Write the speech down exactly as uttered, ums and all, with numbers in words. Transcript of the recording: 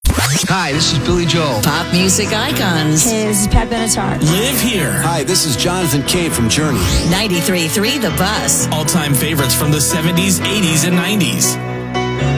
Hi, this is Billy Joel. Pop music icons. Hey, this is Pat Benatar. Live here. Hi, this is Jonathan Cain from Journey. ninety-three point three The Bus. All-time favorites from the seventies, eighties, and nineties.